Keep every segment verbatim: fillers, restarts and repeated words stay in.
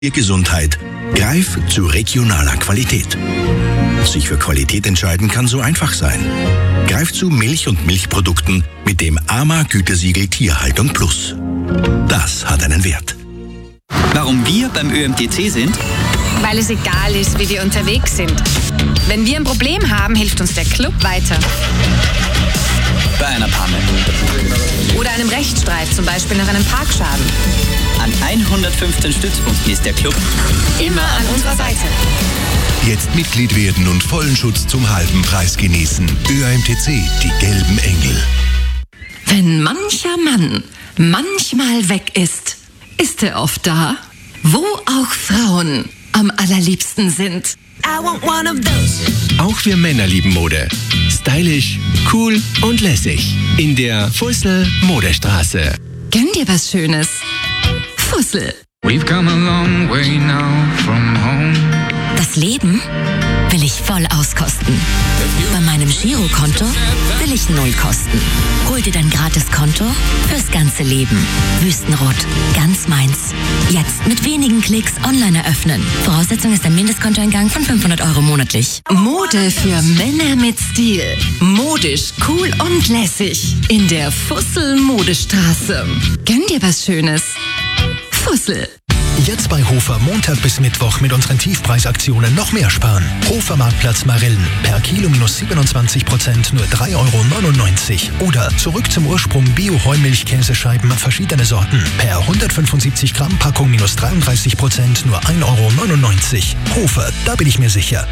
Ihr Gesundheit. Greif zu regionaler Qualität. Sich für Qualität entscheiden kann so einfach sein. Greif zu Milch und Milchprodukten mit dem A M A-Gütesiegel Tierhaltung Plus. Das hat einen Wert. Warum wir beim Ö M T C sind? Weil es egal ist, wie wir unterwegs sind. Wenn wir ein Problem haben, hilft uns der Club weiter. Bei einer Panne. Oder einem Rechtsstreit, zum Beispiel nach einem Parkschaden. An hundertfünfzehn Stützpunkten ist der Club immer an unserer Seite. Jetzt Mitglied werden und vollen Schutz zum halben Preis genießen. Ö M T C, die gelben Engel. Wenn mancher Mann manchmal weg ist, ist er oft da, wo auch Frauen am allerliebsten sind. I want one of those. Auch wir Männer lieben Mode. Stylisch, cool und lässig. In der Fussel Modestraße. Gönn dir was Schönes. Fussel. We've come a long way now from home. Das Leben will ich voll auskosten. Bei meinem Girokonto will ich null kosten. Hol dir dein Gratiskonto fürs ganze Leben. Wüstenrot, ganz meins. Jetzt mit wenigen Klicks online eröffnen. Voraussetzung ist ein Mindestkontoeingang von fünfhundert Euro monatlich. Mode für Männer mit Stil. Modisch, cool und lässig. In der Fussel Modestraße. Gönn dir was Schönes. Fussel. Jetzt bei Hofer Montag bis Mittwoch mit unseren Tiefpreisaktionen noch mehr sparen. Hofer Marktplatz Marillen. Per Kilo minus siebenundzwanzig Prozent nur drei Euro neunundneunzig. Oder zurück zum Ursprung Bio-Heumilch-Käsescheiben verschiedene Sorten. Per hundertfünfundsiebzig Gramm Packung minus dreiunddreißig Prozent nur ein Euro neunundneunzig. Hofer, da bin ich mir sicher.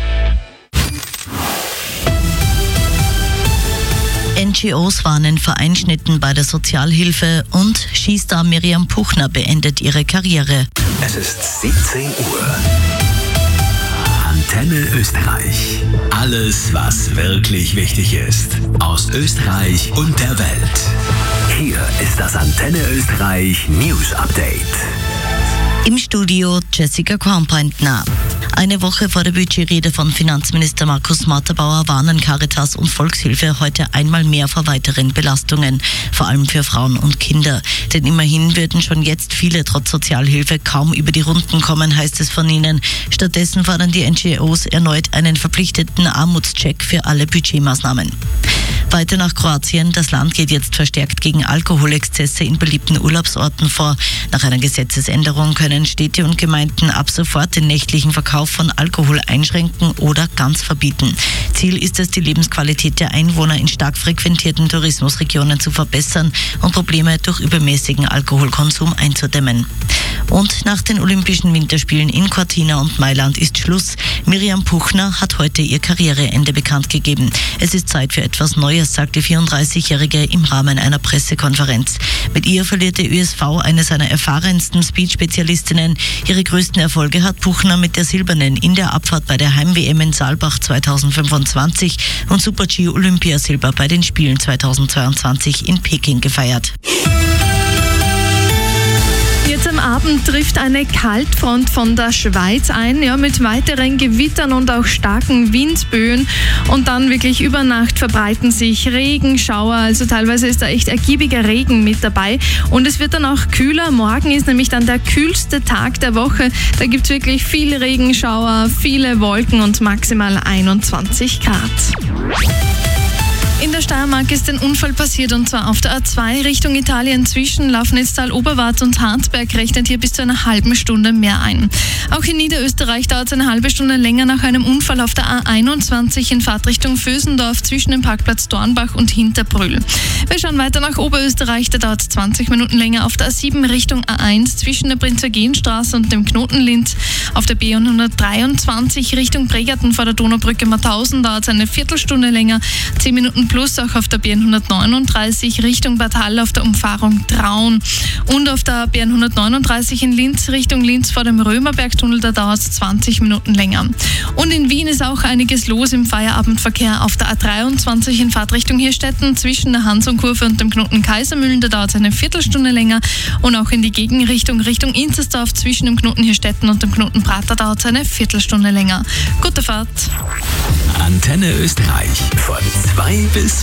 N G Os warnen vor Einschnitten bei der Sozialhilfe und Skistar Miriam Puchner beendet ihre Karriere. Es ist siebzehn Uhr. Antenne Österreich. Alles, was wirklich wichtig ist. Aus Österreich und der Welt. Hier ist das Antenne Österreich News Update. Im Studio Jessica Kornpointner. Eine Woche vor der Budgetrede von Finanzminister Markus Matterbauer warnen Caritas und Volkshilfe heute einmal mehr vor weiteren Belastungen, vor allem für Frauen und Kinder. Denn immerhin würden schon jetzt viele trotz Sozialhilfe kaum über die Runden kommen, heißt es von ihnen. Stattdessen fordern die N G Os erneut einen verpflichteten Armutscheck für alle Budgetmaßnahmen. Weiter nach Kroatien. Das Land geht jetzt verstärkt gegen Alkoholexzesse in beliebten Urlaubsorten vor. Nach einer Gesetzesänderung können Städte und Gemeinden ab sofort den nächtlichen Verkauf von Alkohol einschränken oder ganz verbieten. Ziel ist es, die Lebensqualität der Einwohner in stark frequentierten Tourismusregionen zu verbessern und Probleme durch übermäßigen Alkoholkonsum einzudämmen. Und nach den Olympischen Winterspielen in Cortina und Mailand ist Schluss. Miriam Puchner hat heute ihr Karriereende bekannt gegeben. Es ist Zeit für etwas Neues, sagt die vierunddreißigjährige im Rahmen einer Pressekonferenz. Mit ihr verliert der Ö S V eine seiner erfahrensten Speed-Spezialistinnen. Ihre größten Erfolge hat Puchner mit der Silbernen in der Abfahrt bei der Heim-W M in Saalbach zweitausendfünfundzwanzig und Super-G Olympiasilber bei den Spielen zweitausendzweiundzwanzig in Peking gefeiert. Jetzt am Abend trifft eine Kaltfront von der Schweiz ein, ja, mit weiteren Gewittern und auch starken Windböen. Und dann wirklich über Nacht verbreiten sich Regenschauer, also teilweise ist da echt ergiebiger Regen mit dabei. Und es wird dann auch kühler. Morgen ist nämlich dann der kühlste Tag der Woche. Da gibt es wirklich viele Regenschauer, viele Wolken und maximal einundzwanzig Grad. In der Steiermark ist ein Unfall passiert, und zwar auf der A zwei Richtung Italien zwischen Lafnitztal, Oberwart und Hartberg rechnet hier bis zu einer halben Stunde mehr ein. Auch in Niederösterreich dauert es eine halbe Stunde länger nach einem Unfall auf der A einundzwanzig in Fahrtrichtung Vösendorf zwischen dem Parkplatz Dornbach und Hinterbrühl. Wir schauen weiter nach Oberösterreich, da dauert es zwanzig Minuten länger auf der A sieben Richtung A eins zwischen der Prinz-Eugen-Straße und dem Knotenlinz. Auf der B hundertdreiundzwanzig Richtung Bregerten vor der Donaubrücke Mauthausen dauert es eine Viertelstunde länger, zehn Minuten plus auch auf der B hundertneununddreißig Richtung Bad Hall auf der Umfahrung Traun. Und auf der B hundertneununddreißig in Linz Richtung Linz vor dem Römerbergtunnel, da dauert es zwanzig Minuten länger. Und in Wien ist auch einiges los im Feierabendverkehr. Auf der A dreiundzwanzig in Fahrtrichtung Hirstetten zwischen der Hansonkurve und dem Knoten Kaisermühlen, da dauert es eine Viertelstunde länger. Und auch in die Gegenrichtung Richtung Inzersdorf zwischen dem Knoten Hirstetten und dem Knoten Prater dauert es eine Viertelstunde länger. Gute Fahrt. Antenne Österreich von zwei bis